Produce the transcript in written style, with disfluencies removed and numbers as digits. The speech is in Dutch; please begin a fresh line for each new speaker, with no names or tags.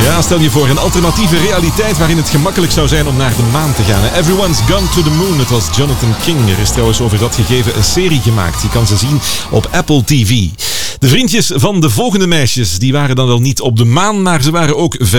Ja, stel je voor een alternatieve realiteit waarin het gemakkelijk zou zijn om naar de maan te gaan. Everyone's Gone to the Moon, het was Jonathan King. Er is trouwens over dat gegeven een serie gemaakt. Je kan ze zien op Apple TV. De vriendjes van de volgende meisjes, die waren dan wel niet op de maan, maar ze waren ook ver